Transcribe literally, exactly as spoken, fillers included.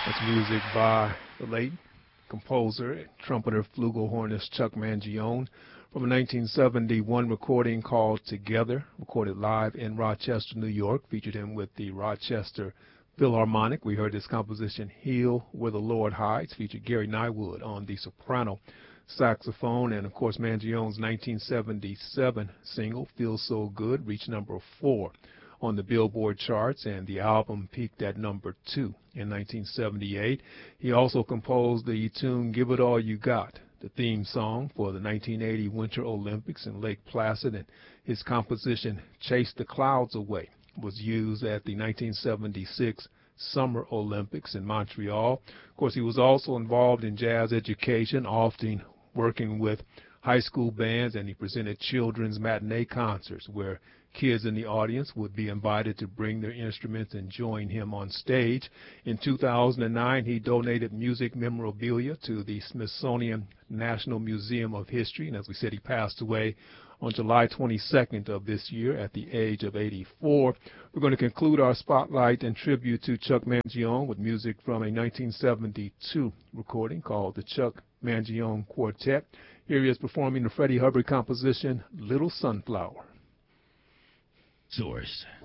That's music by the late composer, trumpeter, flugelhornist Chuck Mangione from a nineteen seventy-one recording called Together, recorded live in Rochester, New York. Featured him with the Rochester Philharmonic. We heard this composition, Heal Where the Lord Hides, featured Gary Nywood on the soprano saxophone. And, of course, Mangione's nineteen seventy-seven single, Feel So Good, reached number four on the Billboard charts, and the album peaked at number two in nineteen seventy-eight. He also composed the tune Give It All You Got, the theme song for the nineteen eighty Winter Olympics in Lake Placid, and his composition Chase the Clouds Away was used at the nineteen seventy-six Summer Olympics in Montreal. Of course, he was also involved in jazz education, often working with high school bands, and he presented children's matinee concerts where kids in the audience would be invited to bring their instruments and join him on stage. In two thousand nine, he donated music memorabilia to the Smithsonian National Museum of History, and as we said, he passed away on July twenty-second of this year at the age of eighty-four. We're going to conclude our spotlight and tribute to Chuck Mangione with music from a nineteen seventy-two recording called the Chuck Mangione Quartet. Here he is performing the Freddie Hubbard composition, Little Sunflower. Source.